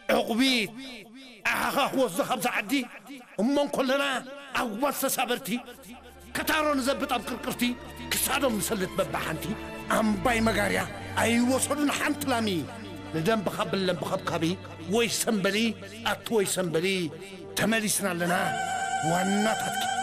عقبيت أخاك وزخم سعدي أمم كلنا أوس سابرتي كتارون زبط أبكركرتي كسادم مسلت ببحنتي أم باي مغاريا أي وصلنا حنت لامي ندم بخبل لم بخب كبي ويسنبلي أتوي سنبلي تمليسنا لنا وانا تتكي